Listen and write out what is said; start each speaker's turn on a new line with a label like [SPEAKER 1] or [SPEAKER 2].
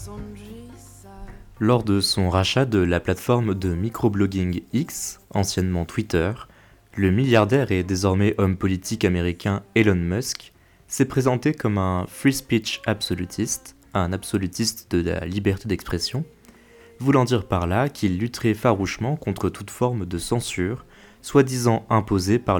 [SPEAKER 1] Lors de son rachat de la plateforme de microblogging X, anciennement Twitter, le milliardaire et désormais homme politique américain Elon Musk s'est présenté comme un free speech absolutiste, un absolutiste de la liberté d'expression, voulant dire par là qu'il lutterait farouchement contre toute forme de censure, soi-disant imposée par